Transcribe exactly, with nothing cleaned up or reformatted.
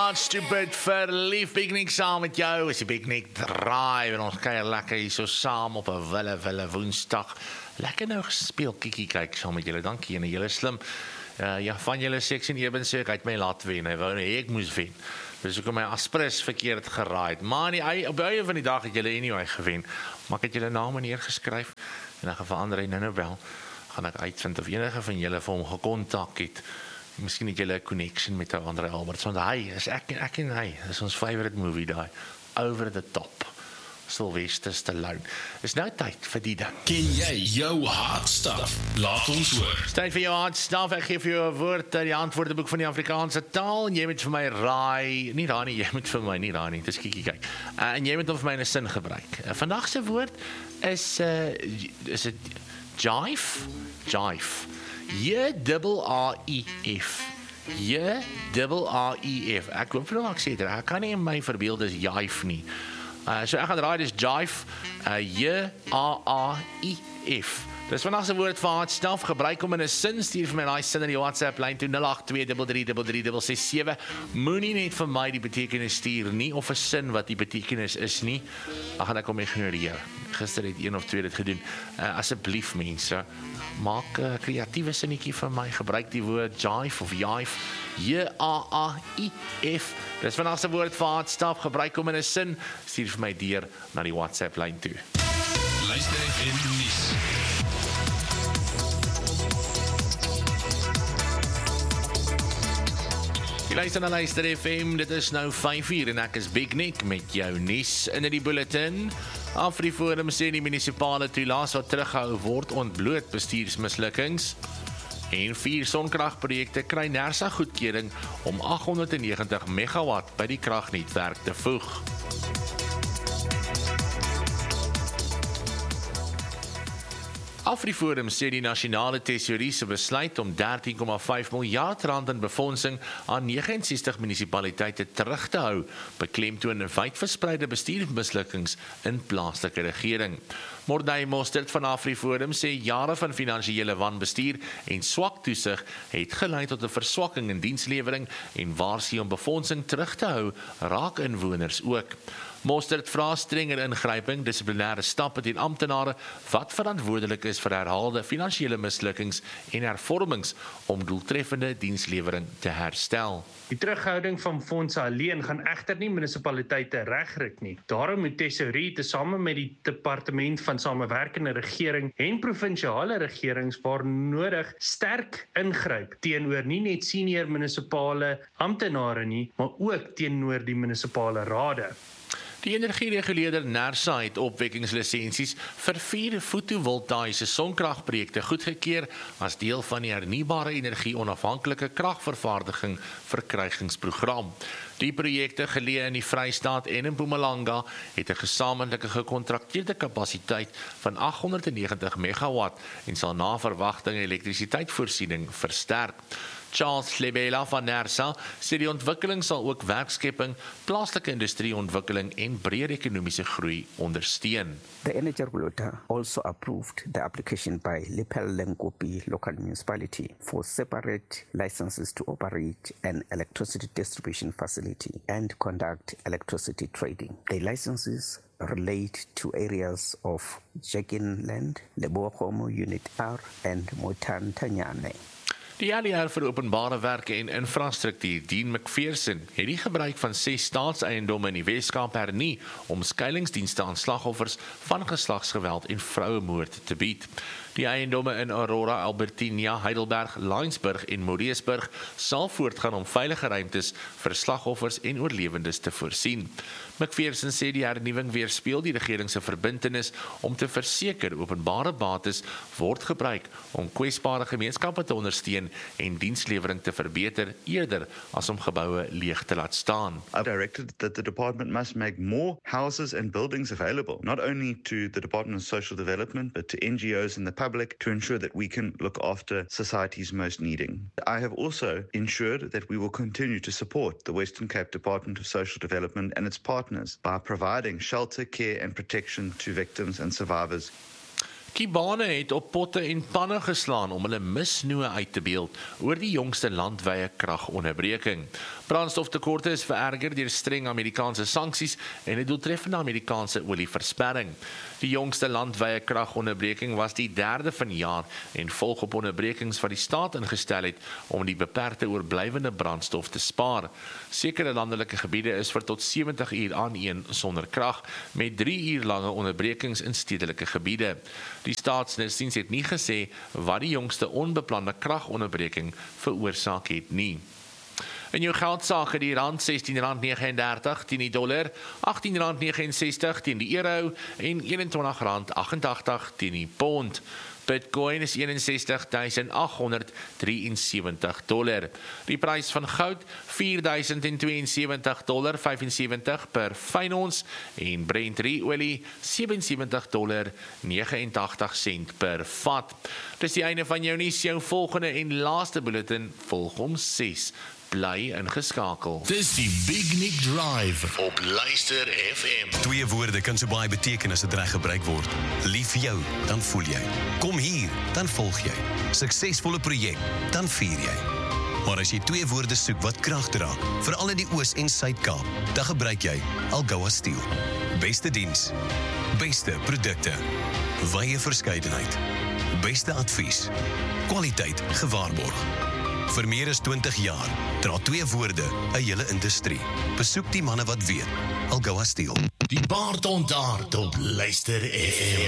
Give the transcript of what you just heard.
Not Stupid verlief Piknik saam met jou. Is die Piknik draai en ons kuier lekker hier so saam op 'n wille wille Woensdag. Lekker nou gespeel kiekie kyk saam met julle. Dankie en julle slim. Uh, ja, van julle seks en eben sê ek uit my laat wen. Hy wou nie ek moes wen. Dus ek het my aspres verkeerd geraaid. Maar die, op die einde van die dag het julle anyway gewen. Maar ek het julle name neergeskryf en dan gaan verander hy nou nou wel. Gaan ek uitvind of enige van julle vir hom gekontak het. Miskien het julle 'n connection met 'n ander Albert, want hy is ek, ek en hy, dis ons favorite movie daai, Over the Top, Sylvester Stallone. Is nou tyd vir die ding. Ken jy jou hard stuff? Laat ons hoor. Is tyd vir jou hard stuff, ek gee vir jou 'n woord uit die antwoordeboek van die Afrikaanse taal, en jy moet vir my raai, nie raai nie, jy moet vir my, nie raai nie, dis kiekie kyk, uh, en jy moet hom vir my in 'n sin gebruik. Uh, vandag se woord is, uh, is het jive? Jive. J-A-I-F. J-A-I-F. Ek hoop nou ek sê dit, ek kan nie in my verbeel dis jive nie. Uh, so ek gaan raai, dis jive, uh, J-A-A-I-F. Dis vandag se woord vir hard stuff, gebruik om in 'n sin, stuur vir my daai sin in die WhatsApp lyn toe nul agt twee drie drie drie drie drie ses sewe. Moenie net vir my die betekenis stuur nie, of 'n sin wat die betekenis is nie. Dan gaan ek hom ignoreer. Gister het een of twee dit gedoen. Uh, asseblief mense, maak 'n uh, kreatiewe sinnetjie vir my. Gebruik die woord jive of jive. J-A-A-I-F. Dis vandag se woord vir hard stuff, gebruik om in 'n sin, stuur vir my deur na die WhatsApp lyn toe. Luister en nuus. Jy luister na Luister F M, dit is nou vyf uur en ek is Big Nick met jou nuus in die bulletin. AfriForum sê die munisipale toelaas wat teruggehou word ontbloot bestuursmislukkings. En vier sonkragprojekte kry NERSA goedkeuring om agthonderdnegentig megawatt by die kragnetwerk te voeg. AfriForum sê die nasionale tesourie se besluit om dertien komma vyf miljard rand in befondsing aan ses nege munisipaliteite terug te hou, beklemtoon wydverspreide bestuursmislukkings in plaaslike regering. Mordai Mostert van AfriForum sê jare van finansiële wanbestuur en swak toesig het gelei tot 'n verswakking in dienslewering en waarsku om befondsing terug te hou, raak inwoners ook. Mostert vra strenger ingryping, dissiplinêre stappe teen amptenare wat verantwoordelik is vir herhaalde finansiële mislukkings en hervormings om doeltreffende dienslewering te herstel. Die terughouding van fondse alleen gaan egter nie munisipaliteite regryk nie. Daarom moet tesourie tesame met die departement van samewerkende regering en provinsiale regerings waar nodig sterk ingryp teenoor nie net senior munisipale amptenare nie, maar ook teenoor die munisipale rade. Die energiereguleerder NERSA het opwekkingslisensies vir vier fotovoltaïese sonkragprojekte goedgekeur as deel van die hernubare energie onafhanklike kragvervaardiging verkrygingsprogram. Die projekte geleë in die Vrystaat en in Mpumalanga het 'n gesamentlike gekontrakteerde kapasiteit van agthonderdnegentig megawatt en sal na verwagting elektrisiteitsvoorsiening versterk. Charles Lebela van NERSA sê die ontwikkeling sal ook werkskepping, plaaslike industrieontwikkeling en breër ekonomiese groei ondersteun. The energy regulator also approved the application by Lephalale-Nkopi local municipality for separate licenses to operate an electricity distribution facility and conduct electricity trading. The licenses relate to areas of Jaginland, Leboakgomo Unit R and Motantanyane. Die A D R vir openbare werke en infrastruktuur, Dean McPherson, het die gebruik van ses staatseiendomme in die Weskaap hernie om skuilingsdienste aan slagoffers van geslagsgeweld en vrouemoord te bied. Die eiendomme in Aurora, Albertinia, Heidelberg, Laingsburg en Moreesburg sal voortgaan om veilige ruimtes vir slagoffers en oorlewendes te voorsien. McPherson sê die hernuwing weerspieël die regering se verbintenis om te verseker openbare bates word gebruik om kwesbare gemeenskappe te ondersteun en dienslewering te verbeter eerder as om geboue leeg te laat staan. I've directed that the department must make more houses and buildings available, not only to the Department of Social Development, but to N G Os and the public to ensure that we can look after society's most needing. I have also ensured that we will continue to support the Western Cape Department of Social Development and its partners by providing shelter, care and protection to victims and survivors. Kibane het op potte en panne geslaan om hulle misnoë uit te beeld oor die jongste landwyse kragonderbreking. Brandstoftekorte is vererger deur streng Amerikaanse sanksies en 'n doeltreffende Amerikaanse olieversperring. Die jongste landwyse kragonderbreking was die derde van die jaar en volg op onderbrekings wat die staat ingestel het om die beperkte oorblywende brandstof te spaar. Sekere landelike gebiede is vir tot sewentig uur aaneen sonder krag, met drie uur lange onderbrekings in stedelike gebiede. Die staatsdiens het nie gesê wat die jongste onbeplande kragonderbreking veroorsaak het nie. In jou geldsake die rand sestien rand negenendertig teen die dollar, agttien rand negenenses sestig teen die euro en eenentwintig rand agtentagtig teen die pond. Bitcoin is eenensestig duisend agthonderd drieënsewentig dollar. Die prys van goud vier duisend tweeënsewentig dollar vyfensewentig per fyn ons en Brent olie sewensewentig dollar negenentagtig sent per vat. Dis die einde van jou nuus, jou volgende en laaste bulletin volg om ses. Bly ingeskakel. Dis die Big Nick Drive op Luister F M. Twee woorde kan so baie beteken as dit reg gebruik word. Lief vir jou, dan voel jy. Kom hier, dan volg jy. Suksesvolle projek, dan vier jy. Maar as jy twee woorde soek wat krag dra, veral in die Oos- en Suid-Kaap, dan gebruik jy Algoa Steel. Beste diens, beste produkte, wye verskeidenheid, beste advies, kwaliteit gewaarborg. Vir meer as twintig jaar dra twee woorde 'n hele industrie. Besoek die manne wat weet. Algoa Steel. Die baard ontaard op Luister F M.